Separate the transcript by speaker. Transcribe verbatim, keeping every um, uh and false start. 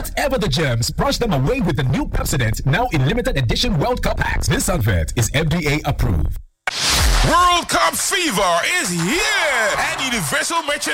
Speaker 1: Whatever the germs, brush them away with the new Pepsodent, now in limited edition World Cup packs. This advert is F D A approved.
Speaker 2: World Cup fever is here, and Universal Merchandise